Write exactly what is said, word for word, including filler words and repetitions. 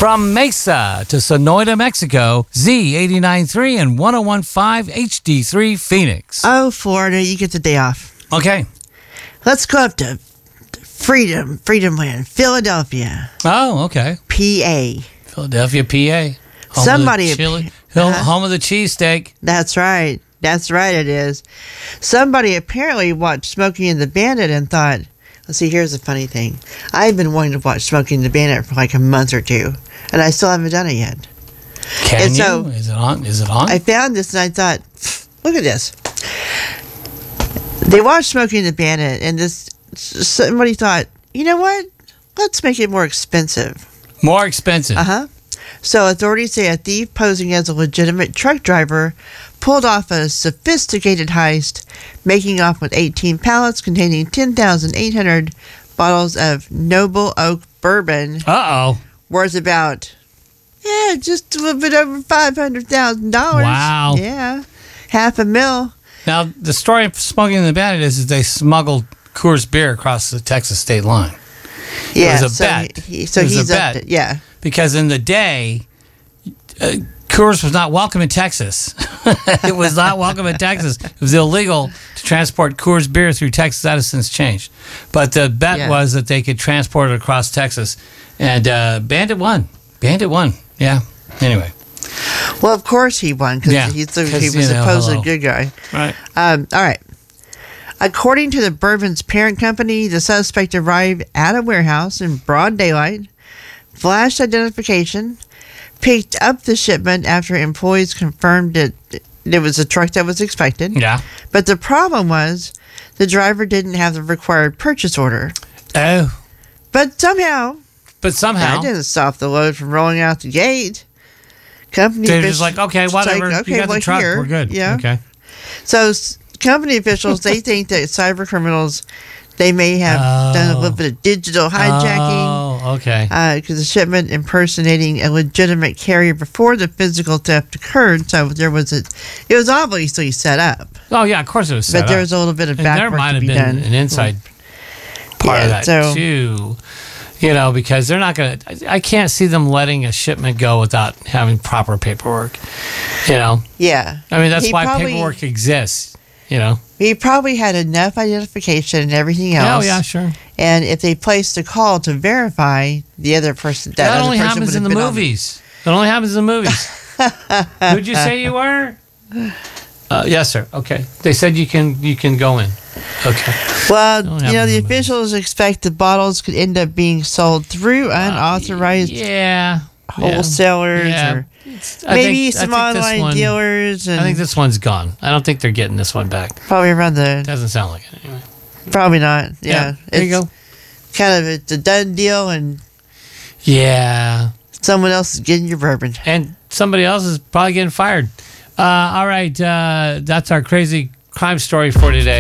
From Mesa to Sonoyta, Mexico, Z eighty-nine point three and one oh one point five H D three Phoenix. Oh, Florida, you get the day off. Okay. Let's go up to Freedom, Freedom Land, Philadelphia, Oh, okay. P A. Philadelphia, P A. Home Somebody- of the chili, Uh-huh. home of the cheesesteak. That's right. That's right, it is. Somebody apparently watched Smokey and the Bandit and thought, let's see, here's the funny thing. I've been wanting to watch Smokey and the Bandit for like a month or two, and I still haven't done it yet. Can And you? so- Is it on? Is it on? I found this and I thought, look at this. They watched Smokey and the Bandit, and this somebody thought, you know what? Let's make it more expensive. More expensive. Uh huh. So authorities say a thief posing as a legitimate truck driver pulled off a sophisticated heist, making off with eighteen pallets containing ten thousand eight hundred bottles of Noble Oak bourbon, Uh-oh. worth about, yeah, just a little bit over five hundred thousand dollars. Wow. Yeah. Half a mil. Now, the story of Smoking and the Bandit is that they smuggled Coors beer across the Texas state line. Yeah. was a so bet. He, so It was a he's up bet. to- yeah. Because in the day, uh, Coors was not welcome in Texas. It was not welcome in Texas. It was illegal to transport Coors beer through Texas. That has since changed. But the bet Yeah. was that they could transport it across Texas. And uh, Bandit won. Bandit won. Yeah. Anyway. Well, of course he won because Yeah, he's the, 'cause, he was you know, supposedly a hello. good guy. Right. Um, all right. According to the bourbon's parent company, the suspect arrived at a warehouse in broad daylight, flashed identification, picked up the shipment after employees confirmed that it was a truck that was expected. Yeah. But the problem was the driver didn't have the required purchase order. Oh. But somehow, But somehow, that didn't stop the load from rolling out the gate. Company they're officials- just like, okay, it's whatever. like, you got well, the truck. here, We're good. Yeah. Okay. So s- company officials, they think that cyber criminals, they may have done a little bit of digital hijacking Oh, okay. because the shipment impersonating a legitimate carrier before the physical theft occurred. So there was a, it was obviously set up, Oh, yeah, of course it was set but there up. was a little bit of And there back work might to have be been done. an inside part Yeah, of that so- too, you know, because they're not going to. I can't see them letting a shipment go without having proper paperwork. You know, Yeah, I mean that's He why probably- paperwork exists. You know. he probably had enough identification and everything else. Oh yeah, sure. And if they placed a call to verify the other person, that, That, other only person happens would in have the been on- movies. It only happens in the movies. Who'd you say you were? Uh, yes, sir. Okay. They said you can you can go in. Okay. Well, Don't you have know, the them in. officials expect the bottles could end up being sold through unauthorized Yeah. wholesalers Yeah. or It's- I maybe think- I some think this online one- dealers. And I think this one's gone. I don't think they're getting this one back. probably around the. Doesn't sound like it anyway. Probably not. Yeah, There you it's go. kind of it's a done deal, and Yeah. someone else is getting your bourbon. And somebody else is probably getting fired. Uh, all right. Uh, that's our crazy crime story for today.